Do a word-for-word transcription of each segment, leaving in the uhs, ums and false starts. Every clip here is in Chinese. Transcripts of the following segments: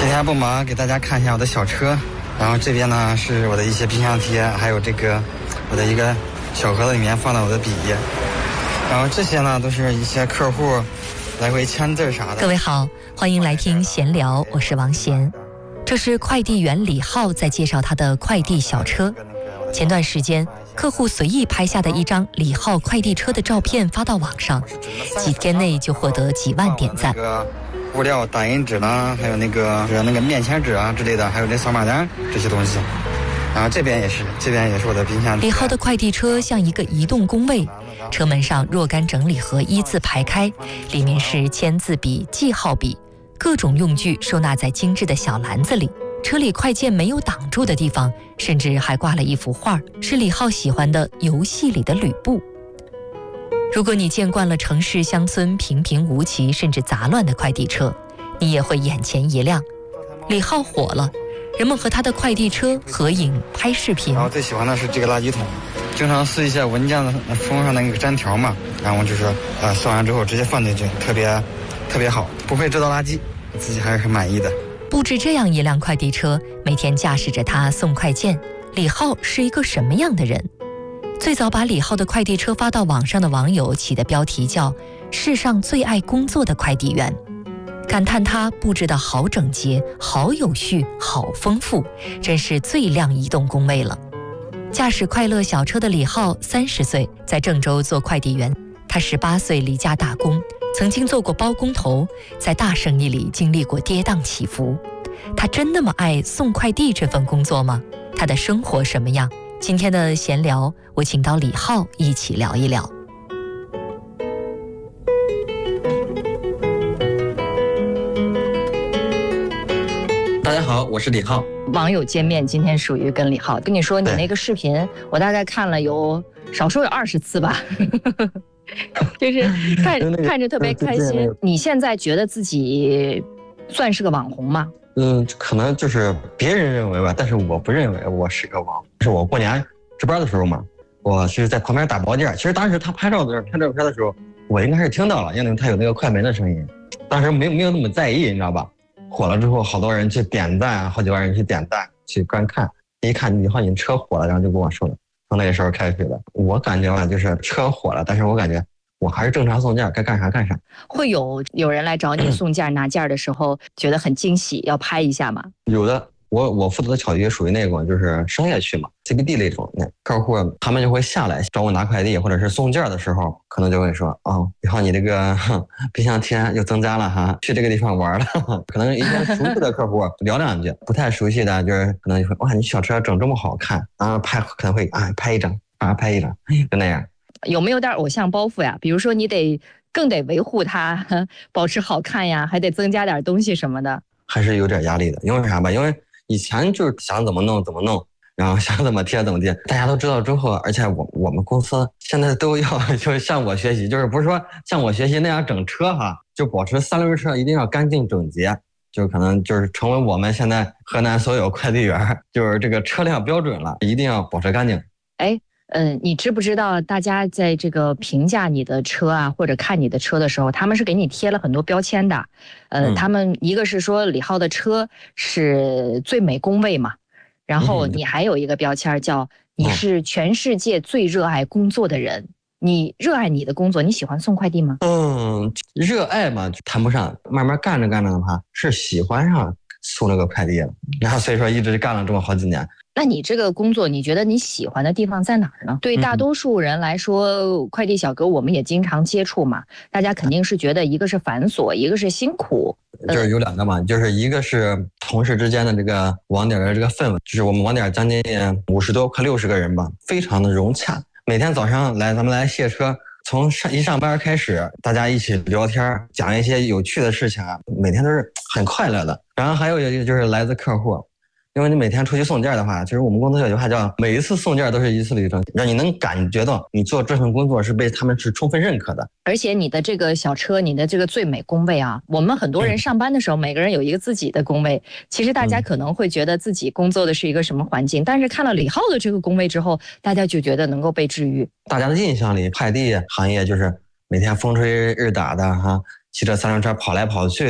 天不忙，给大家看一下我的小车。然后这边呢是我的一些冰箱贴，还有这个我的一个小盒子里面放了我的笔。然后这些呢都是一些客户来回签字啥的。 各位好，欢迎来听闲聊，我是王贤。这是快递员李浩在介绍他的快递小车。前段时间，客户随意拍下的一张李浩快递车的照片发到网上，几天内就获得几万点赞。 物料打印纸呢，还有那个那个面签纸啊之类的，还有那扫码单这些东西。然后这边也是，这边也是我的冰箱。 李浩的快递车像一个移动工位，车门上若干整理盒依次排开，里面是签字笔、记号笔，各种用具收纳在精致的小篮子里。车里快件没有挡住的地方，甚至还挂了一幅画，是李浩喜欢的游戏里的吕布。如果你见惯了城市乡村平平无奇甚至杂乱的快递车，你也会眼前一亮。李浩火了，人们和他的快递车合影拍视频。 然后最喜欢的是这个垃圾桶，经常撕一些文件的封上那个粘条嘛，然后就是呃撕完之后直接放进去，特别特别好，不会制造垃圾，自己还是很满意的。 布置这样一辆快递车，每天驾驶着它送快件，李浩是一个什么样的人？最早把李浩的快递车发到网上的网友起的标题叫“世上最爱工作的快递员”，感叹他布置得好整洁、好有序、好丰富，真是最靓移动工位了。驾驶快乐小车的李浩三十岁，在郑州做快递员。他十八岁离家打工，曾经做过包工头，在大生意里经历过跌宕起伏。他真那么爱送快递这份工作吗？他的生活什么样？今天的闲聊，我请到李浩一起聊一聊。 大家好，我是李浩。 网友见面，今天属于跟李浩跟你说，你那个视频我大概看了有少说有二十次吧，就是看看着特别开心。你现在觉得自己算是个网红吗？ 嗯，可能就是别人认为吧，但是我不认为我是个网红。是我过年值班的时候嘛，我是在旁边打包件。其实当时他拍照的时候，拍照片的时候，我应该是听到了，因为他有那个快门的声音，当时没有没有那么在意，你知道吧？火了之后，好多人去点赞，好几万人去点赞去观看。一看以后你车火了，然后就跟我说了。从那个时候开始的，我感觉吧，就是车火了，但是我感觉我还是正常送件，该干啥干啥。 会有有人来找你送件拿件的时候，觉得很惊喜，要拍一下吗？ 有的，我我负责的小区属于那种就是商业区嘛 ，C B D 那种，那客户他们就会下来找我拿快递或者是送件的时候，可能就会说，哦，以后你这个冰箱贴又增加了哈，去这个地方玩了。可能一些熟悉的客户聊两句，不太熟悉的就是可能就会，哇，你小车整这么好看啊，拍可能会啊拍一张啊拍一张，就那样。 有没有点偶像包袱呀？比如说你得更得维护它，保持好看呀，还得增加点东西什么的。 还是有点压力的，因为啥吧？因为以前就是想怎么弄怎么弄，然后想怎么贴怎么贴。大家都知道之后，而且我我们公司现在都要就是向我学习，就是不是说向我学习那样整车哈，就保持三轮车一定要干净整洁，就可能就是成为我们现在河南所有快递员就是这个车辆标准了，一定要保持干净。 哎。嗯，你知不知道大家在这个评价你的车啊，或者看你的车的时候，他们是给你贴了很多标签的。呃，嗯、他们一个是说李浩的车是最美工位嘛，然后你还有一个标签叫你是全世界最热爱工作的人。你热爱你的工作，你喜欢送快递吗？ 嗯，热爱嘛谈不上，慢慢干着干着的话是喜欢上送那个快递了，然后所以说一直干了这么好几年。 那你这个工作，你觉得你喜欢的地方在哪儿呢？对大多数人来说，嗯、快递小哥我们也经常接触嘛，大家肯定是觉得一个是繁琐，一个是辛苦。 就是有两个嘛，就是一个是同事之间的这个网点的这个氛围，就是我们网点将近五十多快六十个人吧，非常的融洽。每天早上来咱们来卸车，从上一上班开始，大家一起聊天，讲一些有趣的事情啊，每天都是很快乐的。然后还有一个就是来自客户。因为你每天出去送件的话，其实我们公司有句话叫每一次送件都是一次旅程，让你能感觉到你做这份工作是被他们是充分认可的。 而且你的这个小车，你的这个最美工位啊，我们很多人上班的时候，嗯、每个人有一个自己的工位，其实大家可能会觉得自己工作的是一个什么环境，嗯、但是看了李浩的这个工位之后，大家就觉得能够被治愈。 大家的印象里，快递行业就是每天风吹日打的哈，骑着三轮车跑来跑去的。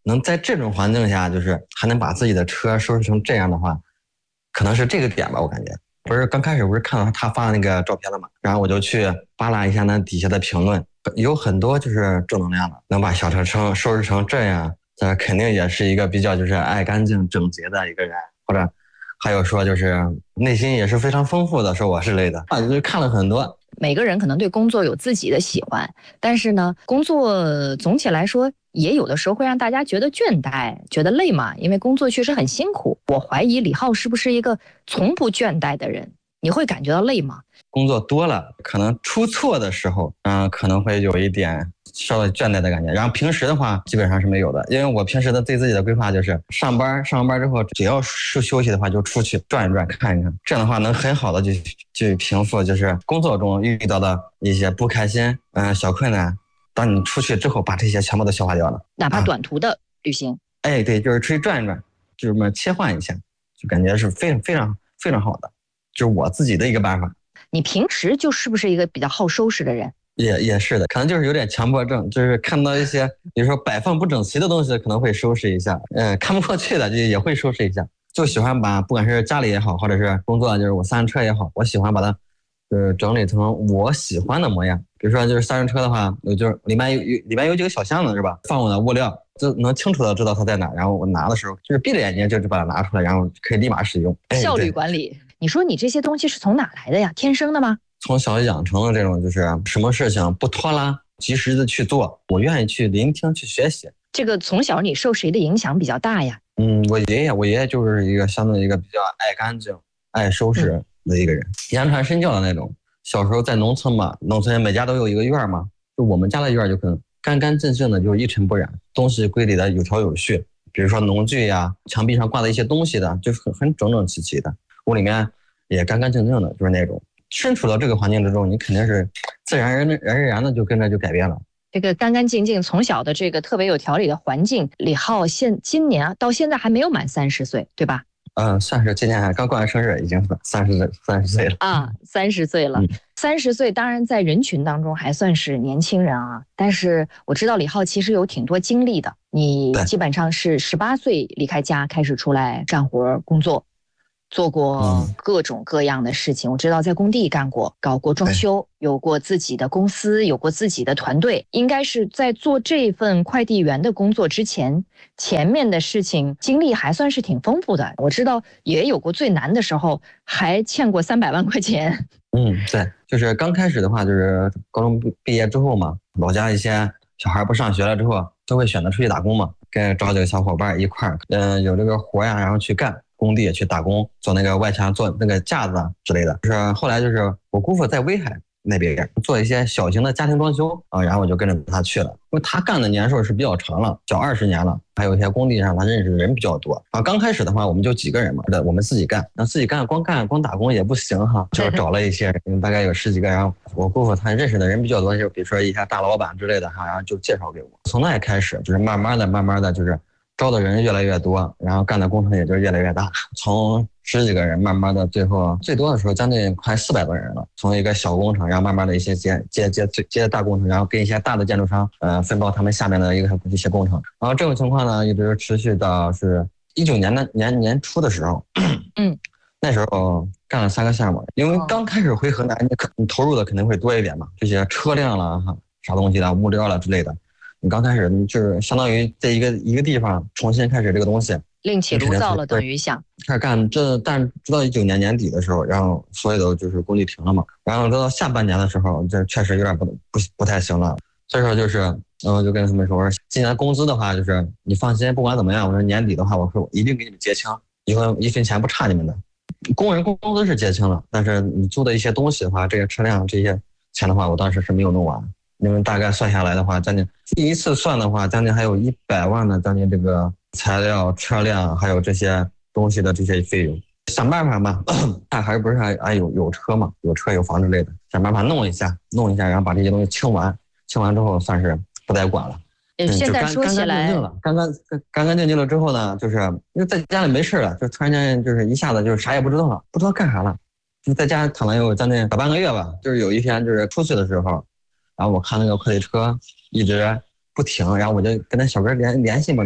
能在这种环境下，就是还能把自己的车收拾成这样的话，可能是这个点吧，我感觉。不是刚开始不是看到他发的那个照片了嘛，然后我就去扒拉一下那底下的评论，有很多就是正能量的，能把小车车收拾成这样，这肯定也是一个比较就是爱干净整洁的一个人，或者还有说就是内心也是非常丰富的，说我之类的啊，就是看了很多。 每个人可能对工作有自己的喜欢，但是呢，工作总体来说也有的时候会让大家觉得倦怠，觉得累嘛，因为工作确实很辛苦。我怀疑李浩是不是一个从不倦怠的人？你会感觉到累吗？ 工作多了，可能出错的时候，嗯、呃，可能会有一点稍微倦怠的感觉。然后平时的话，基本上是没有的，因为我平时的对自己的规划就是上班，上完班之后，只要休休息的话，就出去转一转，看一看，这样的话能很好的就去平复就是工作中遇到的一些不开心，嗯、呃，小困难。当你出去之后，把这些全部都消化掉了， 哪怕短途的旅行，啊、 哎，对，就是出去转一转，就这么切换一下，就感觉是非常非常非常好的，就是我自己的一个办法。 你平时就是不是一个比较好收拾的人？ 也也是的，可能就是有点强迫症，就是看到一些比如说摆放不整齐的东西，可能会收拾一下，嗯，看不过去的就也会收拾一下，就喜欢把不管是家里也好，或者是工作就是我三轮车也好，我喜欢把它就是整理成我喜欢的模样。比如说就是三轮车的话，我就是里面有里面有几个小箱子是吧，放我的物料，就能清楚的知道它在哪，然后我拿的时候就是闭着眼睛就把它拿出来，然后可以立马使用。 效率管理。你说你这些东西是从哪来的呀？天生的吗？ 从小养成的这种，就是什么事情不拖拉，及时的去做，我愿意去聆听去学习。 这个从小你受谁的影响比较大呀？ 嗯，我爷爷，我爷爷就是一个相对一个比较爱干净、爱收拾的一个人，嗯、言传身教的那种。小时候在农村嘛，农村每家都有一个院嘛，就我们家的院就可能干干净净的，就一尘不染，东西归理的有条有序。比如说农具呀，墙壁上挂的一些东西的，就是很很整整齐齐的。屋里面也干干净净的，就是那种。身处到这个环境之中，你肯定是自然而然而然的就跟着就改变了。 这个干干净净，从小的这个特别有条理的环境，李浩现今年啊到现在还没有满三十岁，对吧？ 嗯，算是今年还刚过完生日，已经三十三十岁了啊，三十岁了。三十岁当然在人群当中还算是年轻人啊，但是我知道李浩其实有挺多经历的。你基本上是十八岁离开家开始出来干活工作。做过各种各样的事情，我知道在工地干过，搞过装修，有过自己的公司，有过自己的团队。应该是在做这份快递员的工作之前，前面的事情经历还算是挺丰富的。我知道也有过最难的时候，还欠过三百万块钱。 嗯，对，就是刚开始的话，就是高中毕业之后嘛，老家一些小孩不上学了之后，都会选择出去打工嘛，跟找几个小伙伴一块儿，嗯，有这个活呀，然后去干。工地去打工，做那个外墙，做那个架子之类的。就是后来就是我姑父在威海那边做一些小型的家庭装修啊，然后我就跟着他去了。因为他干的年数是比较长了，小二十年了，还有一些工地上他认识的人比较多啊。刚开始的话，我们就几个人嘛，我们自己干，那自己干光干光打工也不行哈，就找了一些人，大概有十几个。然后我姑父他认识的人比较多，就比如说一些大老板之类的哈，然后就介绍给我。从那开始就是慢慢的、慢慢的就是。招的人越来越多，然后干的工程也就越来越大，从十几个人慢慢的最后最多的时候将近快四百多人了。从一个小工程，然后慢慢的一些接接接接大工程，然后跟一些大的建筑商呃分包他们下面的一个一些工程。然后这种情况呢一直持续到是一九年的年年初的时候，嗯，那时候干了三个项目，因为刚开始回河南，你你投入的肯定会多一点嘛，这些车辆了哈，啥东西的物料了之类的。你刚开始就是相当于在一个一个地方重新开始这个东西， 另起炉灶了，等于想开始干这，但直到一九年年底的时候，然后所有的就是工地停了嘛，然后直到下半年的时候，这确实有点不不不太行了，所以说就是，然后就跟他们说，我说今年工资的话，就是你放心，不管怎么样，我说年底的话，我说我一定给你们结清，以后一分钱不差你们的。工人工资是结清了，但是你租的一些东西的话，这些车辆这些钱的话，我当时是没有弄完。因为大概算下来的话，将近第一次算的话，将近还有一百万的将近这个材料、车辆还有这些东西的这些费用，想办法嘛，他还是不是还还有有车嘛，有车有房之类的，想办法弄一下，弄一下，然后把这些东西清完，清完之后算是不再管了。 嗯，现在说起来， 干干干干净净了之后呢，就是因为在家里没事了，就突然间就是一下子就是啥也不知道了，不知道干啥了，就在家躺了有将近小半个月吧，就是有一天就是出去的时候。然后我看那个快递车一直不停，然后我就跟那小哥联联系嘛聊，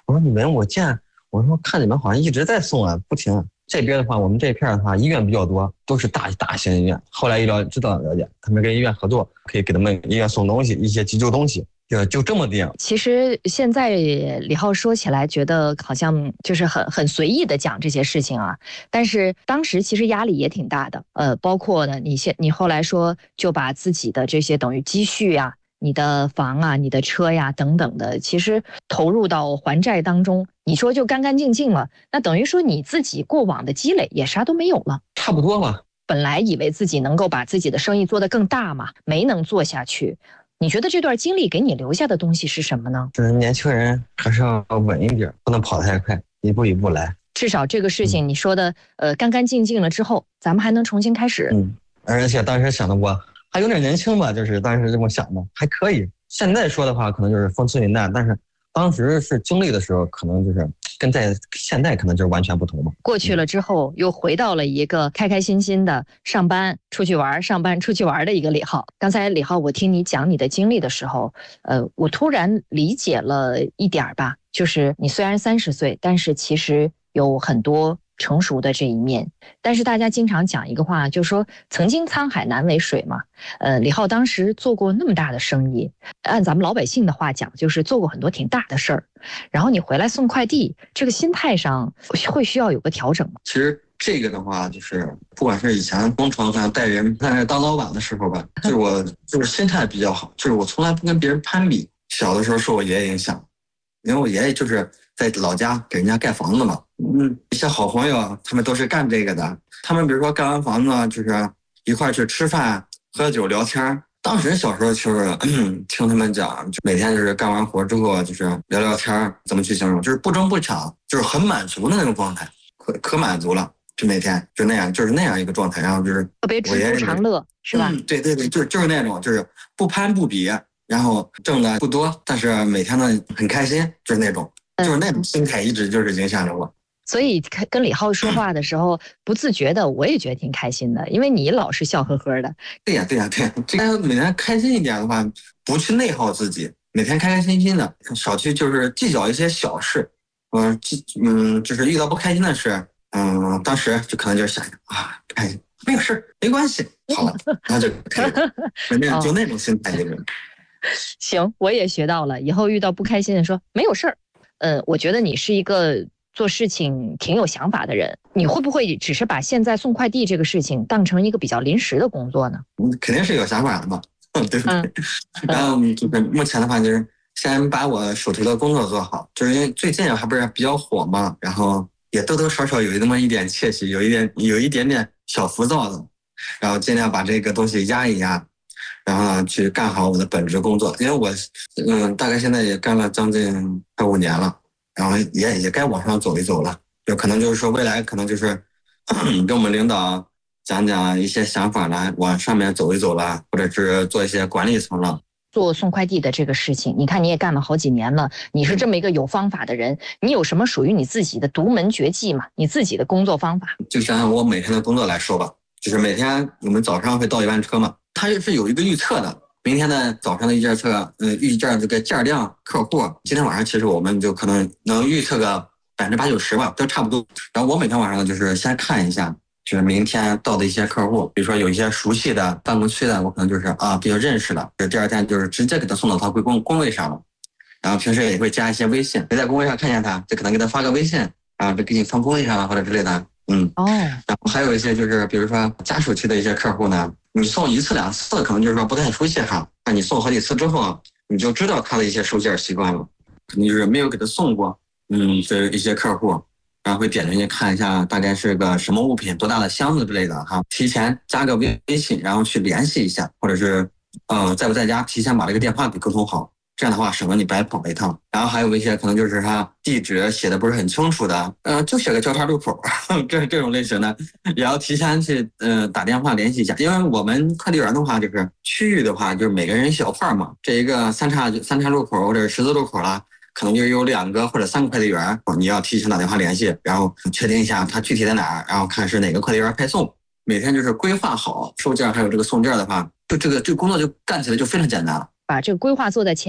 我说你们我见，我说看你们好像一直在送啊，不停。这边的话，我们这片的话，医院比较多，都是大大型医院。后来医疗知道了解，他们跟医院合作，可以给他们医院送东西，一些急救东西，就就这么定。 其实现在李浩说起来，觉得好像就是很很随意的讲这些事情啊，但是当时其实压力也挺大的。呃，包括呢，你现你后来说就把自己的这些等于积蓄啊。你的房啊，你的车呀，等等的，其实投入到还债当中，你说就干干净净了，那等于说你自己过往的积累也啥都没有了， 差不多吧。 本来以为自己能够把自己的生意做得更大嘛，没能做下去。你觉得这段经历给你留下的东西是什么呢？ 就是年轻人还是要稳一点，不能跑太快，一步一步来。 至少这个事情你说的，嗯、呃，干干净净了之后，咱们还能重新开始。 嗯，而且当时想的我。还有点年轻吧，就是当时这么想的，还可以。现在说的话，可能就是风轻云淡，但是当时是经历的时候，可能就是跟在现在可能就是完全不同嘛。 过去了之后，又回到了一个开开心心的上班、出去玩、上班、出去玩的一个李浩。刚才李浩，我听你讲你的经历的时候，呃，我突然理解了一点吧，就是你虽然三十岁，但是其实有很多成熟的这一面。但是大家经常讲一个话，就是说曾经沧海难为水嘛。呃，李浩当时做过那么大的生意，按咱们老百姓的话讲，就是做过很多挺大的事儿。然后你回来送快递，这个心态上会需要有个调整吗？ 其实这个的话，就是不管是以前工厂上带人，在那当老板的时候吧，就是我就是心态比较好，就是我从来不跟别人攀比。小的时候受我爷爷影响，因为我爷爷就是在老家给人家盖房子嘛。嗯，一些好朋友他们都是干这个的，他们比如说盖完房子就是一块去吃饭喝酒聊天。当时小时候就是听他们讲，就每天就是干完活之后就是聊聊天，怎么去形容，就是不争不抢，就是很满足的那种状态，可可满足了，就每天就那样，就是那样一个状态。然后就是特别知足常乐，是吧？ 嗯，对对对，就是就是那种，就是不攀不比，然后挣的不多，但是每天呢很开心，就是那种，就是那种心态一直就是影响着我。 所以跟李浩说话的时候，不自觉的，我也觉得挺开心的，因为你老是笑呵呵的。 对呀，对呀，对呀。这个每天开心一点的话，不去内耗自己，每天开开心心的，少去就是计较一些小事。嗯，嗯，就是遇到不开心的事，嗯，当时就可能就想啊，开心，没有事，没关系，好了，然后就可以了，那就那种心态就是。 行，我也学到了，以后遇到不开心的说没有事儿。嗯，我觉得你是一个做事情挺有想法的人，你会不会只是把现在送快递这个事情当成一个比较临时的工作呢？ 肯定是有想法的嘛，对不对？嗯、然后就是目前的话，就是先把我手头的工作做好，就是因为最近还不是比较火嘛，然后也多多少少有那么一点窃喜，有一点有一点点小浮躁的，然后尽量把这个东西压一压，然后呢去干好我的本职工作，因为我嗯大概现在也干了将近快五年了。然后也也该往上走一走了，有可能就是说未来可能就是跟我们领导讲讲一些想法来往上面走一走了，或者是做一些管理层了。 做送快递的这个事情，你看你也干了好几年了，你是这么一个有方法的人，你有什么属于你自己的独门绝技吗？你自己的工作方法？ 就按我每天的工作来说吧，就是每天我们早上会到一班车嘛，它是有一个预测的。明天的早上的一件车，呃，预件这个件量客户，今天晚上其实我们就可能能预测个百分之八九十吧，都差不多。然后我每天晚上呢，就是先看一下，就是明天到的一些客户，比如说有一些熟悉的办公区的，我可能就是啊比较认识的，第二天就是直接给他送到他工工位上了。然后平时也会加一些微信，没在工位上看见他，就可能给他发个微信，啊，就给你放工位上了或者之类的。嗯，哦。然后还有一些就是比如说家属区的一些客户呢。你送一次两次可能就是说不太熟悉哈，那你送好几次之后，你就知道他的一些收件习惯了，肯定就是没有给他送过，嗯，这一些客户，然后会点进去看一下大概是个什么物品，多大的箱子之类的哈，提前加个微信，然后去联系一下，或者是呃在不在家，提前把这个电话给沟通好。这样的话省得你白跑一趟。然后还有一些可能就是他地址写的不是很清楚的，呃，就写个交叉路口，这这种类型的，也要提前去呃打电话联系一下。因为我们快递员的话，就是区域的话，就是每个人一小块嘛，这一个三岔三岔路口或者十字路口啦，可能就有两个或者三个快递员，你要提前打电话联系，然后确定一下他具体在哪儿，然后看是哪个快递员派送。每天就是规划好收件还有这个送件的话，就这个这个工作就干起来就非常简单了。 把这个规划做在前面，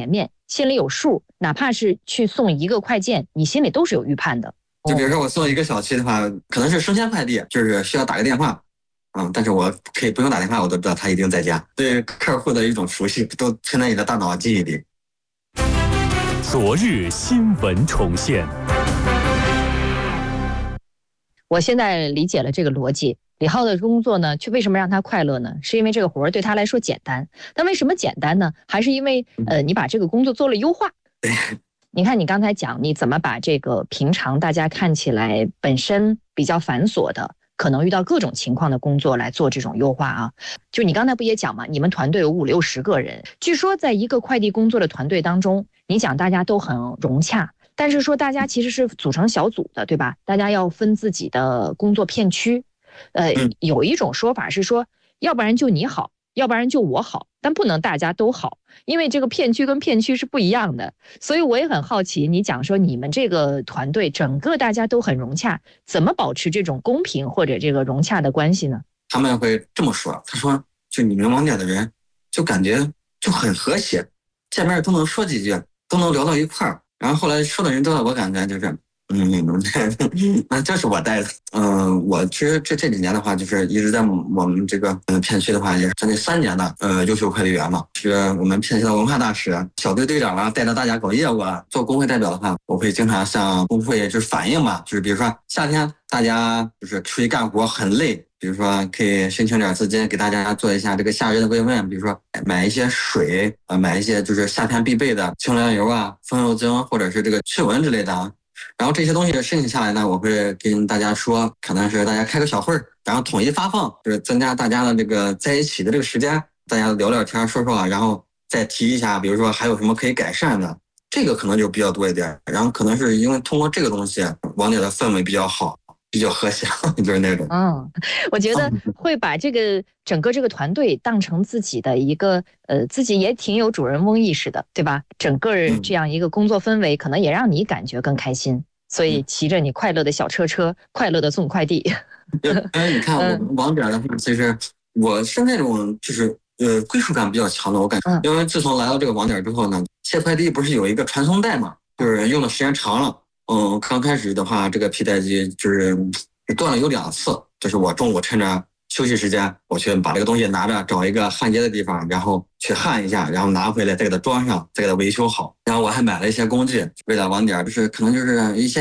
心里有数，哪怕是去送一个快件，你心里都是有预判的。 就比如说我送一个小区的话，可能是生鲜快递，就是需要打个电话，嗯，但是我可以不用打电话，我都知道他一定在家。对客户的一种熟悉，都存在你的大脑记忆里。 昨日新闻重现。 我现在理解了这个逻辑。李浩的工作呢，却为什么让他快乐呢？是因为这个活儿对他来说简单。但为什么简单呢？还是因为呃，你把这个工作做了优化。你看，你刚才讲你怎么把这个平常大家看起来本身比较繁琐的，可能遇到各种情况的工作来做这种优化啊。就你刚才不也讲嘛，你们团队有五六十个人，据说在一个快递工作的团队当中，你讲大家都很融洽。但是说大家其实是组成小组的，对吧？大家要分自己的工作片区。呃，有一种说法是说，要不然就你好，要不然就我好，但不能大家都好，因为这个片区跟片区是不一样的。所以我也很好奇，你讲说你们这个团队整个大家都很融洽，怎么保持这种公平或者这个融洽的关系呢？ 他们会这么说，他说就你们网点的人就感觉就很和谐，见面都能说几句，都能聊到一块儿。然后后来说的人多了，我感觉就是嗯，那这是我带的。嗯，我其实这这几年的话，就是一直在我们这个呃片区的话，也是将近三年的呃优秀快递员嘛，是我们片区的文化大使、小队队长啊，带着大家搞业务啊。做工会代表的话，我会经常向工会就是反映嘛，就是比如说夏天大家就是出去干活很累，比如说可以申请点资金给大家做一下这个夏日的慰问，比如说买一些水啊，买一些就是夏天必备的清凉油啊、风油精或者是这个驱蚊之类的啊。然后这些东西申请下来呢，我会跟大家说，可能是大家开个小会儿，然后统一发放，就是增加大家的这个在一起的这个时间，大家聊聊天说说啊，然后再提一下，比如说还有什么可以改善的，这个可能就比较多一点。然后可能是因为通过这个东西，网点的氛围比较好，比较和谐，就是那种。 嗯，我觉得会把这个整个这个团队当成自己的一个呃，自己也挺有主人翁意识的，对吧？整个这样一个工作氛围，可能也让你感觉更开心。所以骑着你快乐的小车车，快乐的送快递。 哎，你看我们网点的话，其实我是那种就是呃归属感比较强的，我感觉，因为自从来到这个网点之后呢，卸快递不是有一个传送带嘛，就是用的时间长了。嗯，刚开始的话，这个皮带机就是断了有两次，就是我中午趁着休息时间，我去把这个东西拿着，找一个焊接的地方，然后去焊一下，然后拿回来再给它装上，再给它维修好。然后我还买了一些工具，为了网点，就是可能就是一些